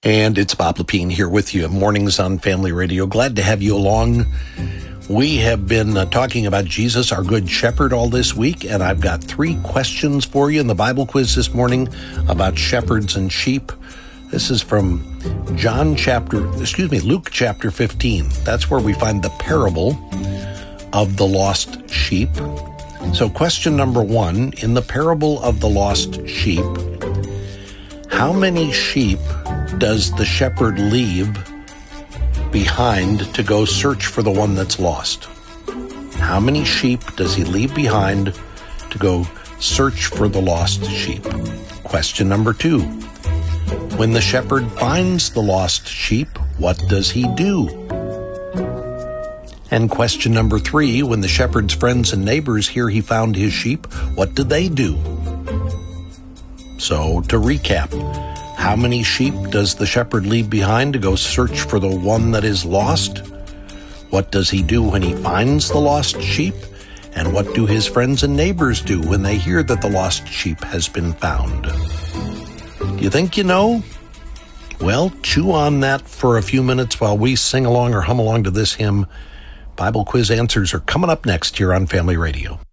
And it's Bob Lepine here with you at Mornings on Family Radio. Glad to have you along. We have been talking about Jesus, our Good Shepherd, all this week, and I've got 3 questions for you in the Bible quiz this morning about shepherds and sheep. This is from Luke chapter 15. That's where we find the parable of the lost sheep. So question number 1, in the parable of the lost sheep, how many sheep does the shepherd leave behind to go search for the one that's lost? How many sheep does he leave behind to go search for the lost sheep? Question number 2, when the shepherd finds the lost sheep, what does he do? And question number 3, when the shepherd's friends and neighbors hear he found his sheep, what do they do? So, to recap, how many sheep does the shepherd leave behind to go search for the one that is lost? What does he do when he finds the lost sheep? And what do his friends and neighbors do when they hear that the lost sheep has been found? Do you think you know? Well, chew on that for a few minutes while we sing along or hum along to this hymn. Bible quiz answers are coming up next here on Family Radio.